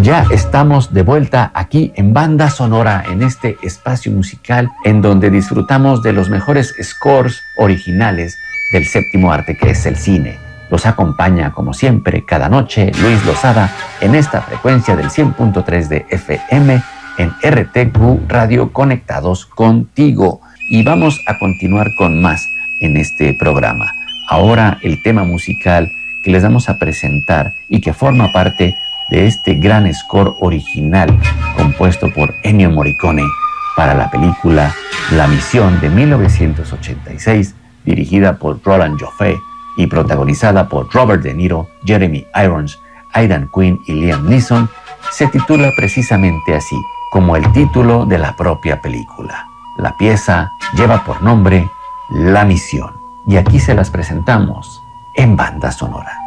Ya estamos de vuelta aquí en Banda Sonora, en este espacio musical en donde disfrutamos de los mejores scores originales del séptimo arte, que es el cine. Los acompaña, como siempre, cada noche Luis Lozada en esta frecuencia del 100.3 de FM en RTQ Radio, conectados contigo. Y vamos a continuar con más en este programa. Ahora el tema musical que les vamos a presentar y que forma parte de este gran score original compuesto por Ennio Morricone para la película La Misión de 1986, dirigida por Roland Joffé y protagonizada por Robert De Niro, Jeremy Irons, Aidan Quinn y Liam Neeson, se titula precisamente así, como el título de la propia película. La pieza lleva por nombre La Misión, y aquí se las presentamos en Banda Sonora.